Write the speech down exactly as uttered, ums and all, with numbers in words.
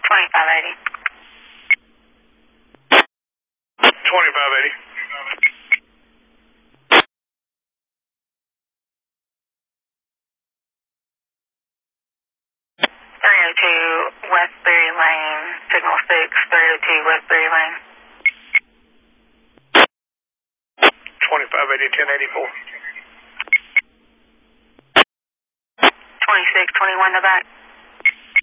twenty-five eighty. twenty-five eighty. three oh two Westbury Lane, signal six, three oh two Westbury Lane. twenty-five eighty, ten eighty-four. twenty-six twenty-one to back.